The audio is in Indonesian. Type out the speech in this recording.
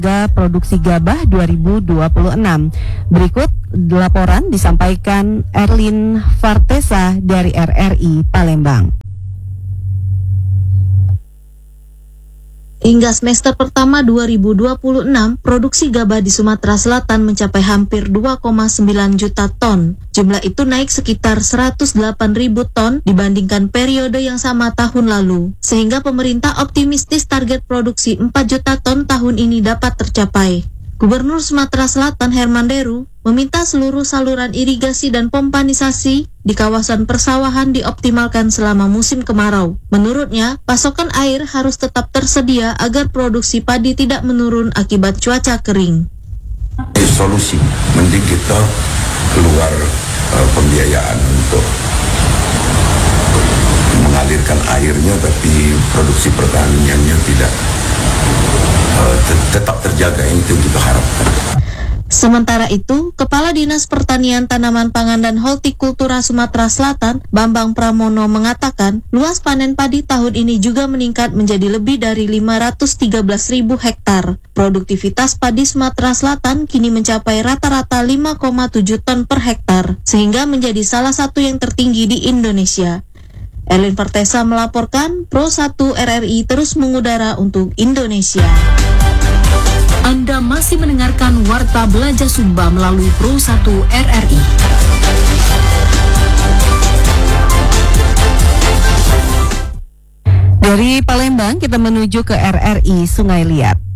produksi gabah 2026. Berikut laporan disampaikan Erlin Fartesa dari RRI Palembang. Hingga semester pertama 2026, produksi gabah di Sumatera Selatan mencapai hampir 2,9 juta ton. Jumlah itu naik sekitar 108.000 ton dibandingkan periode yang sama tahun lalu. Sehingga pemerintah optimistis target produksi 4 juta ton tahun ini dapat tercapai. Gubernur Sumatera Selatan Herman Deru meminta seluruh saluran irigasi dan pompanisasi di kawasan persawahan dioptimalkan selama musim kemarau. Menurutnya, pasokan air harus tetap tersedia agar produksi padi tidak menurun akibat cuaca kering. Solusi, mending kita keluar pembiayaan untuk mengalirkan airnya, tapi produksi pertaniannya tidak tetap terjaga, ini yang kita harapkan. Sementara itu, Kepala Dinas Pertanian Tanaman Pangan dan Hortikultura Sumatera Selatan, Bambang Pramono mengatakan, luas panen padi tahun ini juga meningkat menjadi lebih dari 513.000 hektar. Produktivitas padi Sumatera Selatan kini mencapai rata-rata 5,7 ton per hektar, sehingga menjadi salah satu yang tertinggi di Indonesia. Erlin Fartesa melaporkan, Pro 1 RRI terus mengudara untuk Indonesia. Anda masih mendengarkan Warta Belanja Sumba melalui Pro 1 RRI. Dari Palembang kita menuju ke RRI Sungai Liat.